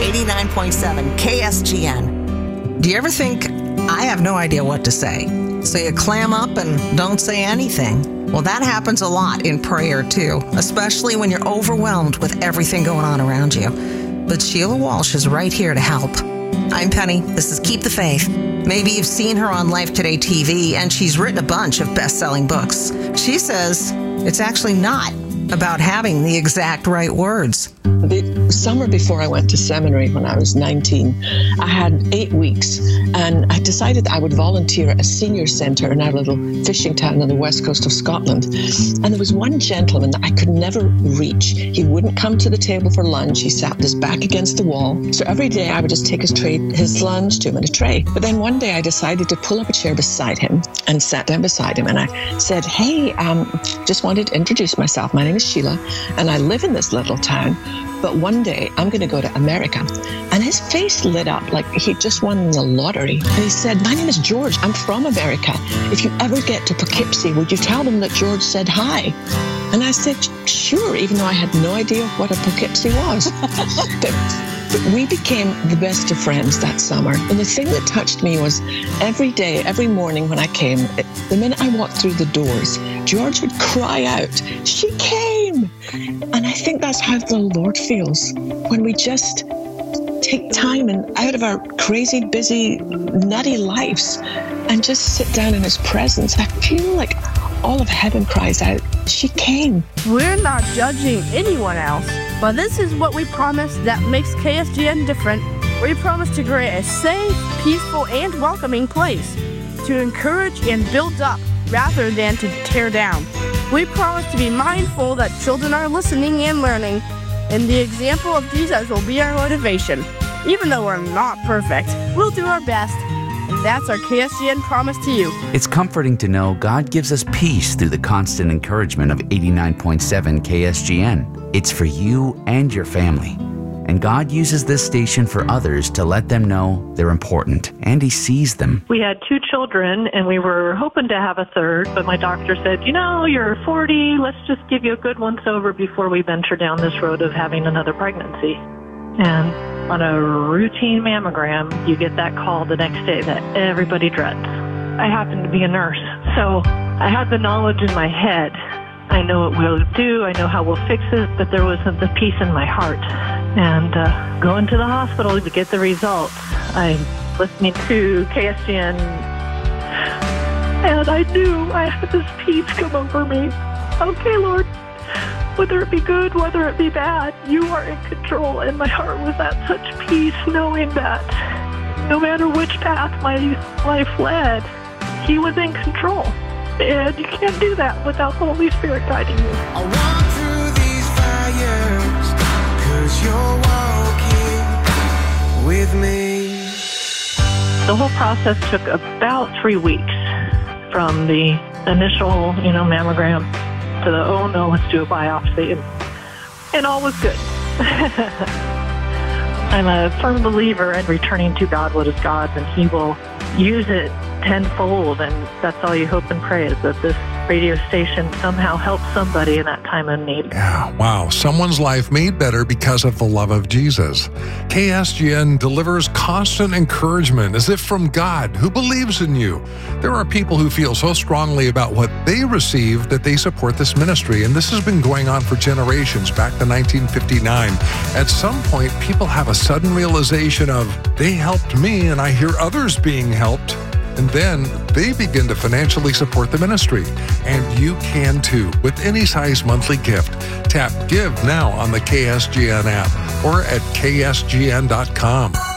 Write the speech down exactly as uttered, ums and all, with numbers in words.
eighty-nine point seven K S G N. Do you ever think, I have no idea what to say? So you clam up and don't say anything? Well, that happens a lot in prayer too, especially when you're overwhelmed with everything going on around you. But Sheila Walsh is right here to help. I'm Penny. This is Keep the Faith. Maybe you've seen her on Life Today T V, and she's written a bunch of best-selling books. She says it's actually not about having the exact right words. The summer before I went to seminary when I was nineteen, I had eight weeks and I decided I would volunteer at a senior centre in our little fishing town on the west coast of Scotland. And there was one gentleman that I could never reach. He wouldn't come to the table for lunch. He sat with his back against the wall. So every day I would just take his tray, his lunch to him in a tray. But then one day I decided to pull up a chair beside him and sat down beside him. And I said, hey, um, just wanted to introduce myself. My name is Sheila and I live in this little town. But one day I'm going to go to America. And his face lit up like he just won the lottery. And he said, my name is George. I'm from America. If you ever get to Poughkeepsie, would you tell them that George said hi? And I said, sure, even though I had no idea what a Poughkeepsie was. but, but we became the best of friends that summer. And the thing that touched me was every day, every morning when I came, the minute I walked through the doors, George would cry out, she came! And I think that's how the Lord feels when we just take time and out of our crazy, busy, nutty lives and just sit down in his presence. I feel like all of heaven cries out, she came. We're not judging anyone else, but this is what we promise that makes K S G N different. We promise to create a safe, peaceful, and welcoming place to encourage and build up rather than to tear down. We promise to be mindful that children are listening and learning, and the example of Jesus will be our motivation. Even though we're not perfect, we'll do our best, and that's our K S G N promise to you. It's comforting to know God gives us peace through the constant encouragement of eighty-nine point seven K S G N. It's for you and your family. And God uses this station for others to let them know they're important, and He sees them. We had two children, and we were hoping to have a third, but my doctor said, you know, you're forty, let's just give you a good once-over before we venture down this road of having another pregnancy. And on a routine mammogram, you get that call the next day that everybody dreads. I happen to be a nurse, so I had the knowledge in my head. I know what we'll do, I know how we'll fix it, but there wasn't the peace in my heart. And uh, going to the hospital to get the results, I'm listening to K S G N, and I knew I had this peace come over me. Okay, Lord, whether it be good, whether it be bad, you are in control. And my heart was at such peace knowing that no matter which path my life led, He was in control. And you can't do that without the Holy Spirit guiding you. I walk through these fires, 'cause you're walking with me. The whole process took about three weeks from the initial, you know, mammogram to the, oh no, let's do a biopsy. And, and all was good. I'm a firm believer in returning to God what is God's, and He will use it tenfold, and that's all you hope and pray, is that this radio station somehow helps somebody in that time of need. Yeah, wow. Someone's life made better because of the love of Jesus. K S G N delivers constant encouragement as if from God, who believes in you. There are people who feel so strongly about what they received that they support this ministry, and this has been going on for generations, back to nineteen fifty-nine. At some point, people have a sudden realization of, they helped me and I hear others being helped. And then they begin to financially support the ministry. And you can too, with any size monthly gift. Tap Give now on the K S G N app or at K S G N dot com.